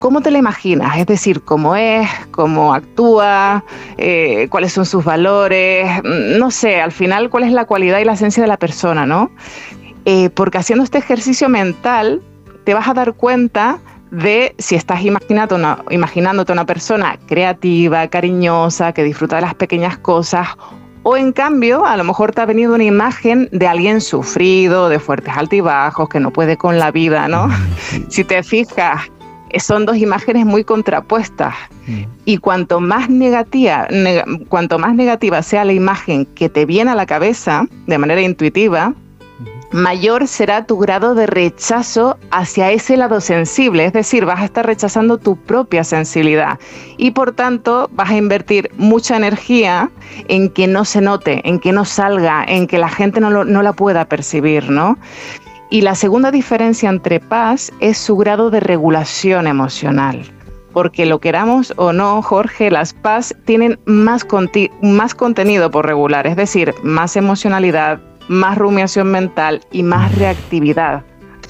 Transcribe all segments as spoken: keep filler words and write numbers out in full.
¿cómo te la imaginas? Es decir, cómo es, cómo actúa, eh, cuáles son sus valores, no sé, al final cuál es la cualidad y la esencia de la persona, ¿no? Eh, porque haciendo este ejercicio mental te vas a dar cuenta de si estás imaginando una, imaginándote una persona creativa, cariñosa, que disfruta de las pequeñas cosas, o en cambio, a lo mejor te ha venido una imagen de alguien sufrido, de fuertes altibajos, que no puede con la vida, ¿no? Si te fijas, son dos imágenes muy contrapuestas. Y cuanto más negativa, neg- cuanto más negativa sea la imagen que te viene a la cabeza de manera intuitiva, mayor será tu grado de rechazo hacia ese lado sensible, es decir, vas a estar rechazando tu propia sensibilidad y por tanto vas a invertir mucha energía en que no se note, en que no salga, en que la gente no, lo, no la pueda percibir, ¿no? Y la segunda diferencia entre paz es su grado de regulación emocional. Porque lo queramos o no, Jorge, las paz tienen más, conti- más contenido por regular, es decir, más emocionalidad, más rumiación mental y más reactividad.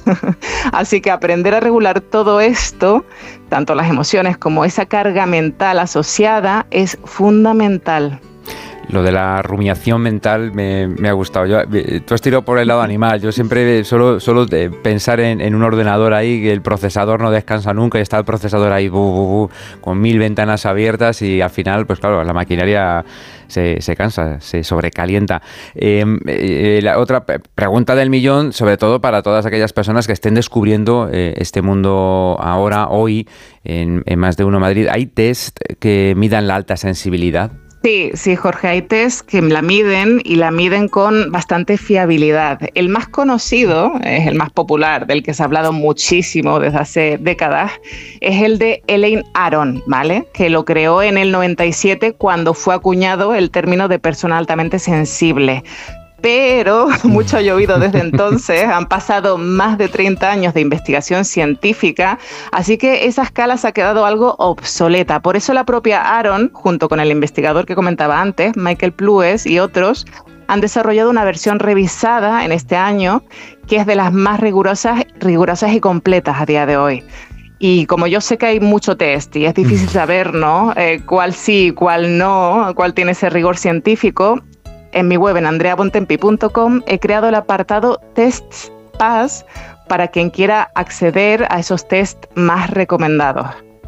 Así que aprender a regular todo esto, tanto las emociones como esa carga mental asociada, es fundamental. Lo de la rumiación mental me, me ha gustado. Yo, tú has tirado por el lado animal. Yo siempre solo, solo pensar en, en un ordenador ahí, que el procesador no descansa nunca y está el procesador ahí bu, bu, bu, con mil ventanas abiertas y al final, pues claro, la maquinaria se, se cansa, se sobrecalienta. Eh, eh, la otra pregunta del millón, sobre todo para todas aquellas personas que estén descubriendo eh, este mundo ahora, hoy, en, en Más de Uno Madrid. ¿Hay test que midan la alta sensibilidad? Sí, sí, Jorge, hay test que la miden y la miden con bastante fiabilidad. El más conocido, es el más popular, del que se ha hablado muchísimo desde hace décadas, es el de Elaine Aron, ¿vale? Que lo creó en el noventa y siete cuando fue acuñado el término de persona altamente sensible. Pero mucho ha llovido desde entonces, han pasado más de treinta años de investigación científica, así que esa escala se ha quedado algo obsoleta. Por eso la propia Aron, junto con el investigador que comentaba antes, Michael Plues y otros, han desarrollado una versión revisada en este año, que es de las más rigurosas, rigurosas y completas a día de hoy. Y como yo sé que hay mucho test y es difícil saber, ¿no? Eh, cuál sí, cuál no, cuál tiene ese rigor científico, en mi web en andrea bontempi punto com he creado el apartado Tests Paz para quien quiera acceder a esos test más recomendados.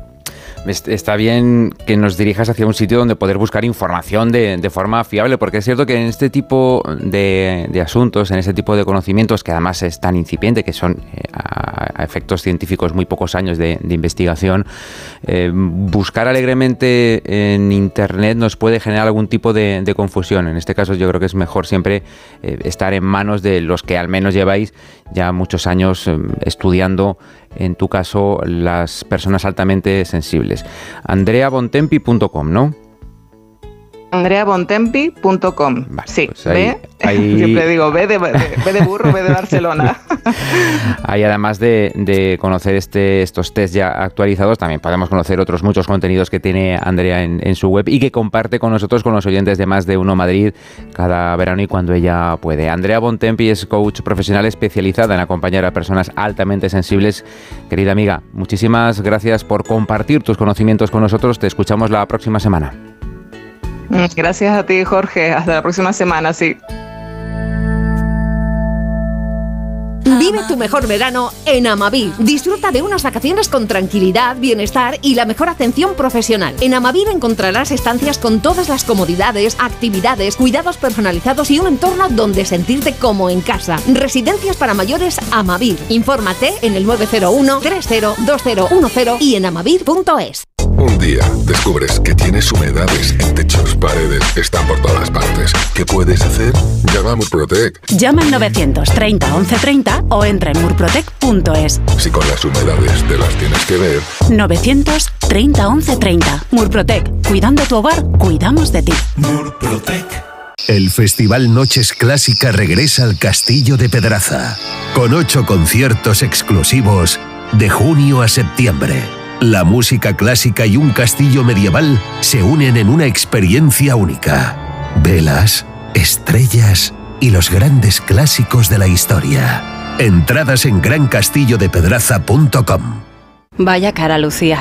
Está bien que nos dirijas hacia un sitio donde poder buscar información de, de forma fiable, porque es cierto que en este tipo de, de asuntos, en este tipo de conocimientos, que además es tan incipiente, que son eh, a, a efectos científicos muy pocos años de, de investigación, eh, buscar alegremente en Internet nos puede generar algún tipo de, de confusión. En este caso yo creo que es mejor siempre eh, estar en manos de los que al menos lleváis ya muchos años eh, estudiando, en tu caso, las personas altamente sensibles. andrea bontempi punto com, ¿no? andrea bontempi punto com. Vale, sí, pues ahí, ve, ahí... siempre digo, ve de, ve de burro, ve de Barcelona. Ahí, además de, de conocer este, estos test ya actualizados, también podemos conocer otros muchos contenidos que tiene Andrea en, en su web y que comparte con nosotros, con los oyentes de Más de Uno Madrid, cada verano y cuando ella puede. Andrea Bontempi es coach profesional especializada en acompañar a personas altamente sensibles. Querida amiga, muchísimas gracias por compartir tus conocimientos con nosotros. Te escuchamos la próxima semana. Gracias a ti, Jorge. Hasta la próxima semana, sí. Vive tu mejor verano en Amavir. Disfruta de unas vacaciones con tranquilidad, bienestar y la mejor atención profesional. En Amavir encontrarás estancias con todas las comodidades, actividades, cuidados personalizados y un entorno donde sentirte como en casa. Residencias para mayores Amavir. Infórmate en el nueve cero uno, tres cero, dos cero uno cero y en amavir punto es. Un día descubres que tienes humedades en techos, paredes, están por todas partes. ¿Qué puedes hacer? Llama a Murprotec. Llama al novecientos treinta once treinta o entra en murprotec punto es. Si con las humedades te las tienes que ver. novecientos treinta once treinta. Murprotec. Cuidando tu hogar, cuidamos de ti. Murprotec. El Festival Noches Clásica regresa al Castillo de Pedraza, con ocho conciertos exclusivos de junio a septiembre. La música clásica y un castillo medieval se unen en una experiencia única. Velas, estrellas y los grandes clásicos de la historia. Entradas en gran castillo de pedraza punto com. Vaya cara, Lucía.